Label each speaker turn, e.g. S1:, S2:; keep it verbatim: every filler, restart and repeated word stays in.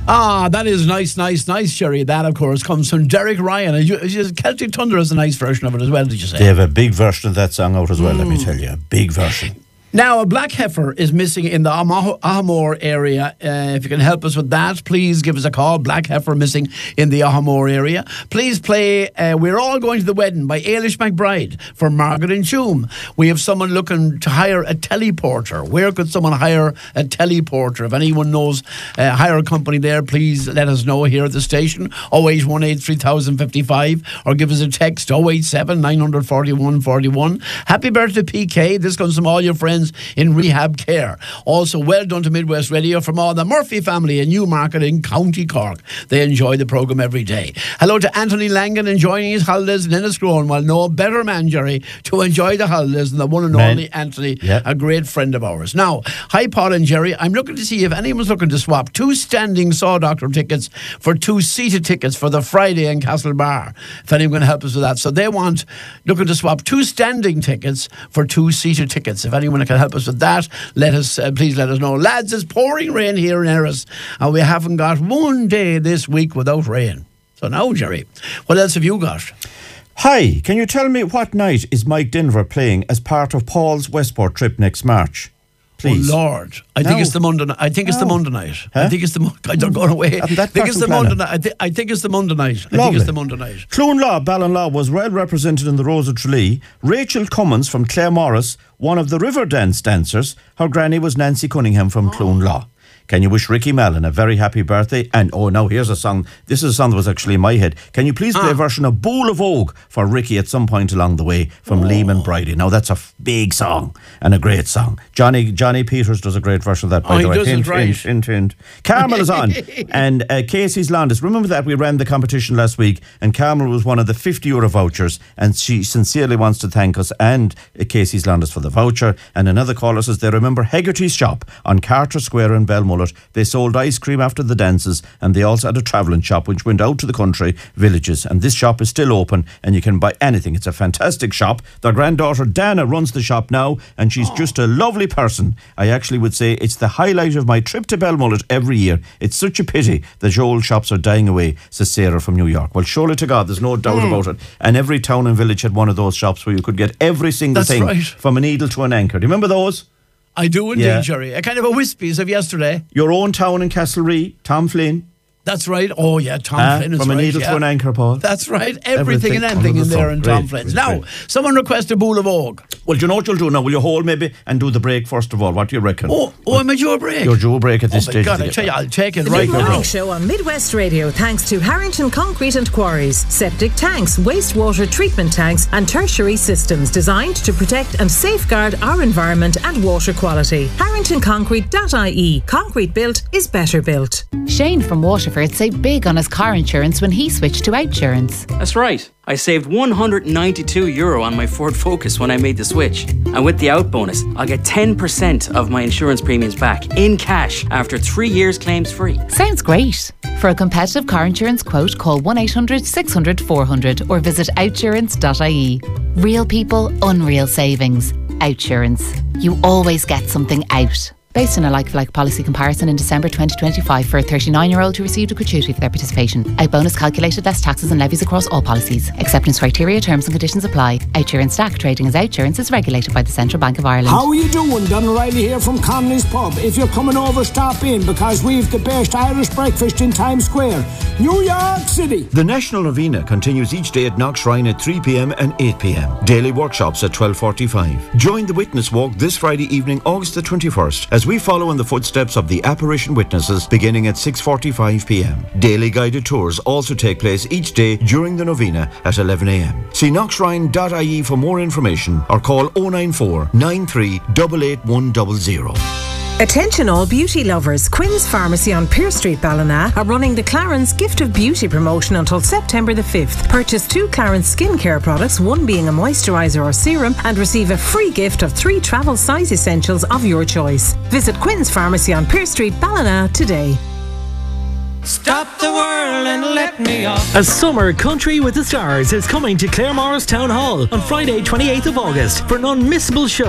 S1: Ah, that is nice, nice, nice, Sherry. That, of course, comes from Derek Ryan. And you, you, Celtic Thunder has a nice version of it as well, did you say?
S2: They have a big version of that song out as well, mm. let me tell you. A big version.
S1: Now, a black heifer is missing in the Ahamore area. Uh, if you can help us with that, please give us a call. Black heifer missing in the Ahamore area. Please play uh, We're All Going to the Wedding by Ailish McBride for Margaret and Choom. We have someone looking to hire a teleporter. Where could someone hire a teleporter? If anyone knows a uh, hire company there, please let us know here at the station. oh eight one eight, three thousand fifty-five or give us a text oh eight seven, nine four one, four one. Happy birthday, P K. This comes from all your friends in rehab care. Also, well done to Midwest Radio from all the Murphy family in Newmarket in County Cork. They enjoy the programme every day. Hello to Anthony Langan enjoying his holidays in Enniscrone. Well, no better man, Jerry, to enjoy the holidays than the one and man. only Anthony, yep. a great friend of ours. Now, hi Paul and Jerry, I'm looking to see if anyone's looking to swap two standing Saw Doctor tickets for two seated tickets for the Friday in Castlebar. If anyone can help us with that. So they want, looking to swap two standing tickets for two seated tickets. If anyone can help us with that, let us uh, please let us know. Lads, it's pouring rain here in Erris and we haven't got one day this week without rain. So now, Jerry, what else have you got?
S2: Hi, can you tell me what night is Mike Denver playing as part of Paul's Westport trip next March? Please.
S1: Oh Lord, I no. think it's the Monday night. I think it's no. the Monday night.
S2: Huh?
S1: I think it's the Mo- I don't go away. I think it's the Monday night. I, th- I think it's the Monday night. I
S2: Lovely.
S1: think it's the Monday night.
S2: Clonlaw, Ballinlaw was well represented in the Rose of Tralee. Rachel Cummins from Clare Morris, one of the river dance dancers. Her granny was Nancy Cunningham from oh. Clonlaw. Can you wish Ricky Mallon a very happy birthday? And oh, now here's a song. This is a song that was actually in my head. Can you please play ah. a version of Bowl of Oak for Ricky at some point along the way from oh. Lehman Bridie? Now that's a f- big song and a great song. Johnny Johnny Peters does a great version of that, by
S1: oh,
S2: the way.
S1: He does
S2: hint,
S1: it right.
S2: hint, hint, hint. Carmel is on. And uh, Casey's Landis. Remember that we ran the competition last week and Carmel was one of the fifty euro vouchers and she sincerely wants to thank us and uh, Casey's Landis for the voucher. And another caller says they remember Hegarty's shop on Carter Square in Belmullet. They sold ice cream after the dances and they also had a travelling shop which went out to the country villages, and this shop is still open and you can buy anything. It's a fantastic shop. Their granddaughter Dana runs the shop now and she's oh. just a lovely person. I actually would say it's the highlight of my trip to Belmullet every year. It's such a pity that old shops are dying away, says Sarah from New York. Well, surely to God, there's no doubt mm. about it. And every town and village had one of those shops where you could get every single
S1: That's
S2: thing
S1: right.
S2: from a needle to an anchor. Do you remember those?
S1: I do indeed,
S2: yeah.
S1: Jerry. A kind of a Wispies of yesterday.
S2: Your own town in Castlereagh, Tom Flynn.
S1: That's right. Oh, yeah, Tom
S2: uh,
S1: Flynn is
S2: From
S1: right,
S2: a needle
S1: yeah.
S2: to an anchor, Paul.
S1: That's right. Everything, Everything and anything in there in
S2: great,
S1: Tom Flynn's.
S2: Great,
S1: now,
S2: great.
S1: someone requested Bowl of Oak.
S2: Well, do you know what you'll do now? Will you hold maybe and do the break first of all? What do you reckon?
S1: Oh, oh I'm a due a break.
S2: You're due a break at this
S1: oh
S2: stage.
S1: Oh, my God, I tell you, I'll take it
S3: the
S1: right
S3: now. The
S1: morning
S3: show on Midwest Radio, thanks to Harrington Concrete and Quarries. Septic tanks, wastewater treatment tanks and tertiary systems designed to protect and safeguard our environment and water quality. harrington concrete dot I E. Concrete built is better built.
S4: Shane from Waterford saved big on his car insurance when he switched to Outsurance.
S5: That's right. I saved one hundred ninety-two euro on my Ford Focus when I made the switch. And with the out bonus, I'll get ten percent of my insurance premiums back in cash after three years claims free.
S4: Sounds great. For a competitive car insurance quote, call one eight hundred, six hundred, four hundred or visit outsurance dot I E. Real people, unreal savings. Outsurance. You always get something out. Based on a like-for-like policy comparison in December twenty twenty-five for a thirty-nine-year-old who received a gratuity for their participation. Out bonus calculated less taxes and levies across all policies. Acceptance criteria, terms and conditions apply. Outsurance Stack trading as Outsurance is regulated by the Central Bank of Ireland.
S6: How are you doing? Don O'Reilly here from Connolly's Pub. If you're coming over, stop in because we've the best Irish breakfast in Times Square, New York City.
S2: The National Novena continues each day at Knockshrine at three p.m. and eight p.m. Daily workshops at twelve forty-five. Join the Witness Walk this Friday evening, August the twenty-first, as we follow in the footsteps of the apparition witnesses beginning at six forty-five p.m. Daily guided tours also take place each day during the novena at eleven a.m. See knockshrine dot I E for more information or call oh nine four, nine three eight eight one zero zero.
S3: Attention all beauty lovers. Quinn's Pharmacy on Pearse Street, Ballina are running the Clarence Gift of Beauty promotion until September the fifth. Purchase two Clarence skincare products, one being a moisturiser or serum, and receive a free gift of three travel size essentials of your choice. Visit Quinn's Pharmacy on Pearse Street, Ballina today.
S7: Stop the world and let me off.
S8: A summer country with the stars is coming to Claremorris Town Hall on Friday twenty-eighth of August for an unmissable show.